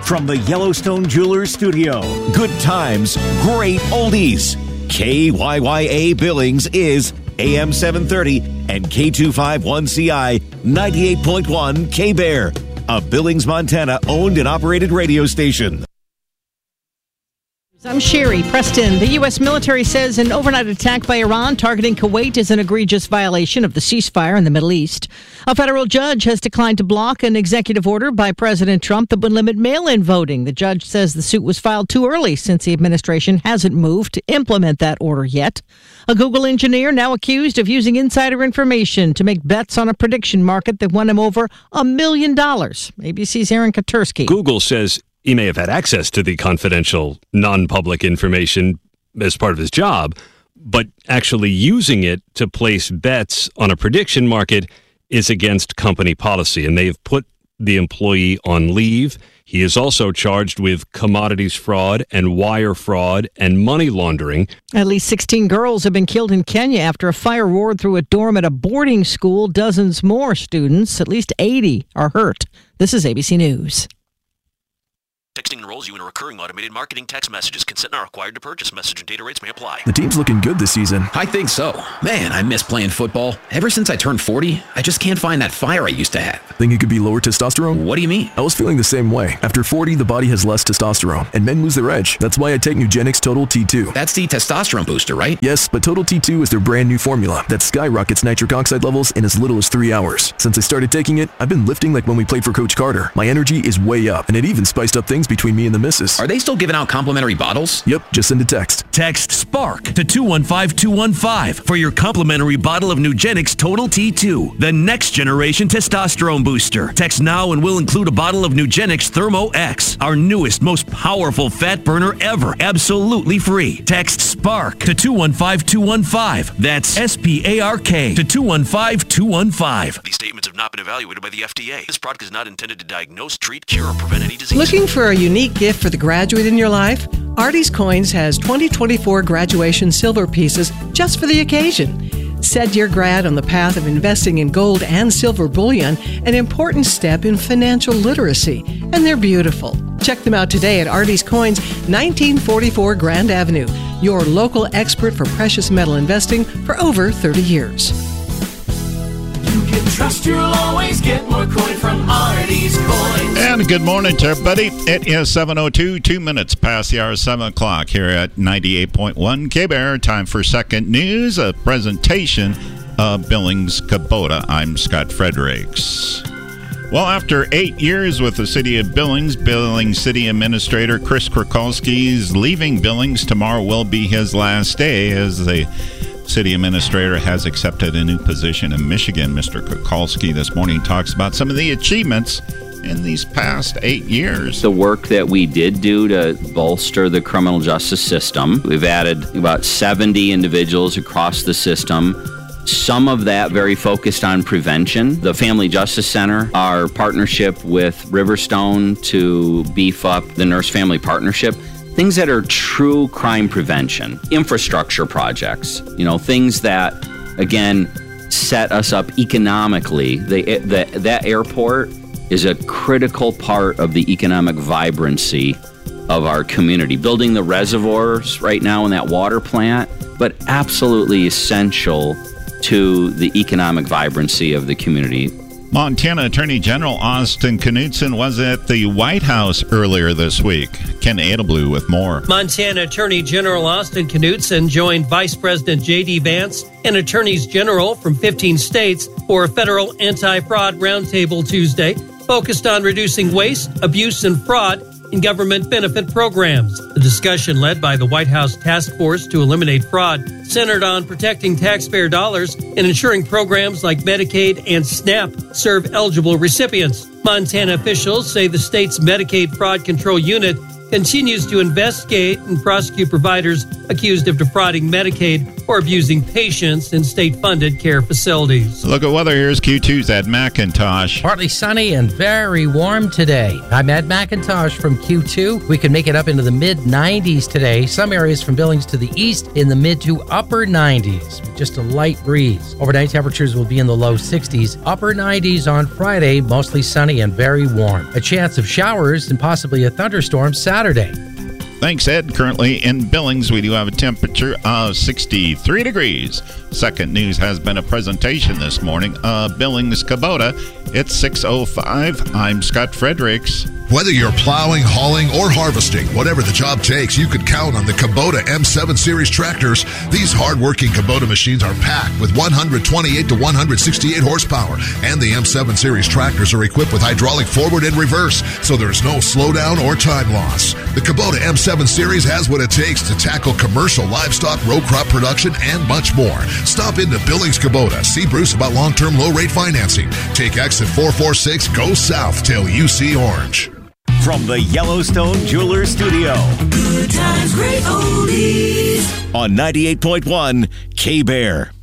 from the Yellowstone Jewelers Studio. Good times, great oldies. KYYA Billings is AM 730 and K251CI 98.1 K-Bear, a Billings, Montana owned and operated radio station. I'm Sherry Preston. The U.S. military says an overnight attack by Iran targeting Kuwait is an egregious violation of the ceasefire in the Middle East. A federal judge has declined to block an executive order by President Trump that would limit mail-in voting. The judge says the suit was filed too early since the administration hasn't moved to implement that order yet. A Google engineer now accused of using insider information to make bets on a prediction market that won him over $1 million. ABC's Aaron Katursky. Google says he may have had access to the confidential, non-public information as part of his job, but actually using it to place bets on a prediction market is against company policy, and they have put the employee on leave. He is also charged with commodities fraud and wire fraud and money laundering. At least 16 girls have been killed in Kenya after a fire roared through a dorm at a boarding school. Dozens more students, at least 80, are hurt. This is ABC News. Texting enrolls you in a recurring automated marketing text messages. Consent not required to purchase. Message and data rates may apply. The team's looking good this season. I think so. Man, I miss playing football. Ever since I turned 40, I just can't find that fire I used to have. Think it could be lower testosterone? What do you mean? I was feeling the same way. After 40, the body has less testosterone, and men lose their edge. That's why I take Nugenix Total T2. That's the testosterone booster, right? Yes, but Total T2 is their brand new formula that skyrockets nitric oxide levels in as little as 3 hours. Since I started taking it, I've been lifting like when we played for Coach Carter. My energy is way up, and it even spiced up things between me and the missus. Are they still giving out complimentary bottles? Yep, just send a text. Text SPARK to 215-215 for your complimentary bottle of Nugenix Total T2, the next generation testosterone booster. Text now and we'll include a bottle of Nugenix Thermo X, our newest, most powerful fat burner ever, absolutely free. Text SPARK to 215-215. That's SPARK to 215-215. These statements have not been evaluated by the FDA. This product is not intended to diagnose, treat, cure, or prevent any disease. Looking for a unique gift for the graduate in your life? Artie's Coins has 2024 graduation silver pieces just for the occasion. Set your grad on the path of investing in gold and silver bullion, an important step in financial literacy, and they're beautiful. Check them out today at Artie's Coins, 1944 Grand Avenue, your local expert for precious metal investing for over 30 years. You can trust you'll always get more coin from Artie's Coins. And good morning to everybody. It is 7:02, 2 minutes past the hour, 7 o'clock here at 98.1 K-Bear. Time for Second News, a presentation of Billings Kubota. I'm Scott Fredericks. Well, after 8 years with the city of Billings, Billings City Administrator Chris Krakolski is leaving Billings. Tomorrow will be his last day as the city administrator has accepted a new position in Michigan. Mr. Kukalski this morning talks about some of the achievements in these past 8 years. The work that we did do to bolster the criminal justice system. We've added about 70 individuals across the system. Some of that very focused on prevention. The Family Justice Center, our partnership with Riverstone to beef up the nurse-family partnership. Things that are true crime prevention, infrastructure projects, things that, again, set us up economically. That airport is a critical part of the economic vibrancy of our community. Building the reservoirs right now in that water plant, but absolutely essential to the economic vibrancy of the community. Montana Attorney General Austin Knudsen was at the White House earlier this week. Ken Edelblue with more. Montana Attorney General Austin Knudsen joined Vice President J.D. Vance and attorneys general from 15 states for a federal anti-fraud roundtable Tuesday, focused on reducing waste, abuse, and fraud in government benefit programs. The discussion, led by the White House Task Force to Eliminate Fraud, centered on protecting taxpayer dollars and ensuring programs like Medicaid and SNAP serve eligible recipients. Montana officials say the state's Medicaid Fraud Control Unit continues to investigate and prosecute providers accused of defrauding Medicaid or abusing patients in state-funded care facilities. Look at weather. Here's Q2's Ed McIntosh. Partly sunny and very warm today. I'm Ed McIntosh from Q2. We can make it up into the mid-90s today. Some areas from Billings to the east in the mid to upper 90s. Just a light breeze. Overnight temperatures will be in the low 60s. Upper 90s on Friday, mostly sunny and very warm. A chance of showers and possibly a thunderstorm Saturday. Thanks, Ed. Currently in Billings, we do have a temperature of 63 degrees. Second News has been a presentation this morning of Billings Kubota. It's 6:05. I'm Scott Fredericks. Whether you're plowing, hauling, or harvesting, whatever the job takes, you can count on the Kubota M7 Series tractors. These hard-working Kubota machines are packed with 128 to 168 horsepower, and the M7 Series tractors are equipped with hydraulic forward and reverse, so there's no slowdown or time loss. The Kubota M7 Series has what it takes to tackle commercial, livestock, row crop production, and much more. Stop into Billings Kubota. See Bruce about long-term low-rate financing. Take exit 446, go south till you see orange. From the Yellowstone Jewelers Studio. Good times, great oldies. On 98.1 K-Bear.